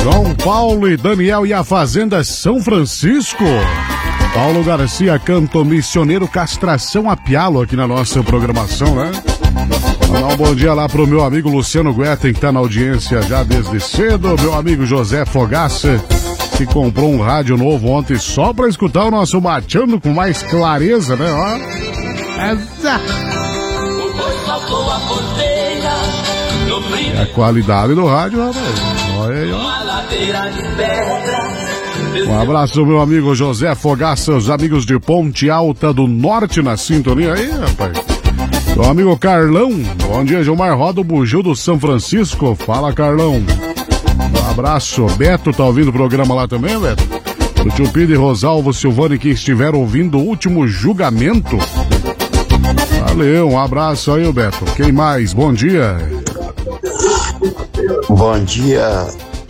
João Paulo e Daniel e a Fazenda São Francisco. Paulo Garcia, canto missioneiro, castração a pialo aqui na nossa programação, né? Mandar um bom dia lá pro meu amigo Luciano Guetem, que tá na audiência já desde cedo. Meu amigo José Fogaça, que comprou um rádio novo ontem só pra escutar o nosso Mateando com mais clareza, né? Ó. É a qualidade do rádio, rapaz. Olha aí, ó. Um abraço, meu amigo José Fogaça, os amigos de Ponte Alta do Norte na sintonia aí, rapaz. Meu amigo Carlão, bom dia, Gilmar, roda o bugio do São Francisco. Fala, Carlão. Um abraço. Beto tá ouvindo o programa lá também, Beto? O tio Pedro e Rosalvo Silvani que estiveram ouvindo o último julgamento. Valeu, um abraço aí, Beto. Quem mais? Bom dia. Bom dia,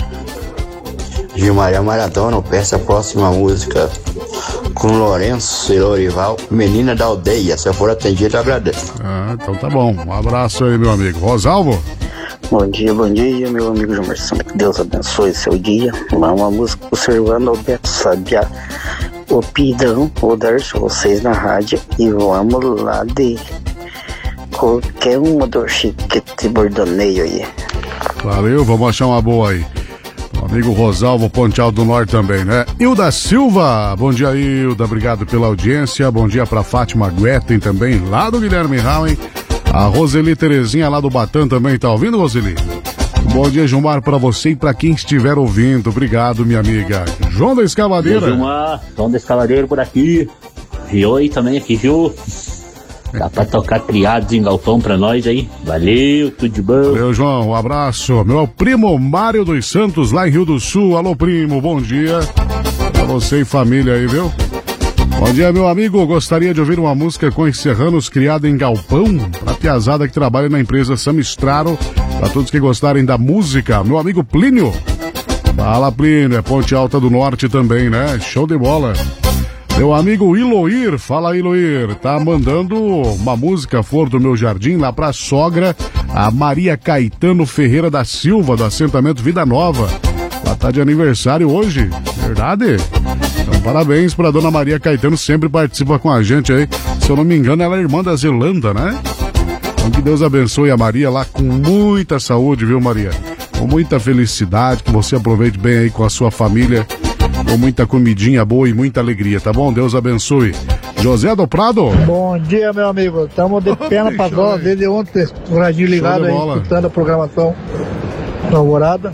Gilmar Maradona. Peça a próxima música com Lourenço e Lorival, Menina da Aldeia. Se eu for atendido, eu agradeço. Então tá bom. Um abraço aí, meu amigo. Rosalvo? Bom dia, meu amigo Gilmar Santos. Que Deus abençoe seu dia. Uma música observando o Beto Sabiá, o Pidão, o Darcio, vocês na rádio. E vamos lá de qualquer uma do Chiquete Bordoneio aí. Valeu, vamos achar uma boa aí. O amigo Rosalvo, Ponte Alto do Norte também, né? Hilda Silva, bom dia, Hilda, obrigado pela audiência. Bom dia pra Fátima Guetem também, lá do Guilherme Rauen. A Roseli Terezinha lá do Batã também, tá ouvindo, Roseli? Bom dia, Gilmar, pra você e pra quem estiver ouvindo. Obrigado, minha amiga. João da Escavadeira. Bom dia, Gilmar, João da Escavadeira por aqui. Rio aí também aqui, viu? Dá pra tocar criados em galpão pra nós aí. Valeu, tudo de bom. Valeu, João, um abraço. Meu primo Mário dos Santos, lá em Rio do Sul. Alô, primo, bom dia. Pra você e família aí, viu? Bom dia, meu amigo. Gostaria de ouvir uma música com os serranos criada em galpão pra piazada que trabalha na empresa Samistraro. Pra todos que gostarem da música. Meu amigo Plínio. Fala, Plínio. É Ponte Alta do Norte também, né? Show de bola. Meu amigo Iloir, fala Iloir, tá mandando uma música Flor do Meu Jardim lá pra sogra, a Maria Caetano Ferreira da Silva, do assentamento Vida Nova. Ela tá de aniversário hoje, verdade? Então parabéns pra dona Maria Caetano, sempre participa com a gente aí. Se eu não me engano, ela é irmã da Zelanda, né? Então que Deus abençoe a Maria lá com muita saúde, viu, Maria? Com muita felicidade, que você aproveite bem aí com a sua família. Com muita comidinha boa e muita alegria, tá bom? Deus abençoe. José do Prado. Bom dia, meu amigo. Estamos de pena pra dó desde ontem, o radinho ligado aí, escutando a programação da Alvorada.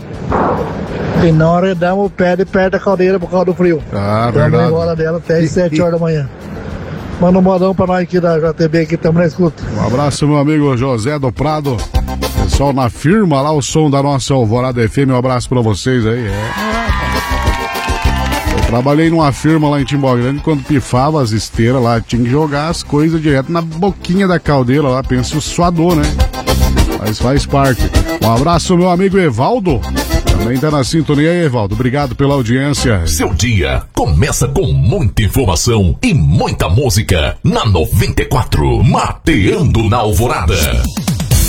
E não arredamos o pé de perto da caldeira por causa do frio. Verdade. Estamos embora dela até as 7 horas da manhã. Manda um modão pra nós aqui da JTB, aqui estamos na escuta. Um abraço, meu amigo José do Prado. Pessoal na firma lá, o som da nossa Alvorada FM. Um abraço pra vocês aí. Trabalhei numa firma lá em Timbó Grande, quando pifava as esteiras lá, tinha que jogar as coisas direto na boquinha da caldeira lá, pensa o suador, né? Mas faz parte. Um abraço, meu amigo Evaldo. Também tá na sintonia aí, Evaldo. Obrigado pela audiência. Seu dia começa com muita informação e muita música na 94, Mateando na Alvorada.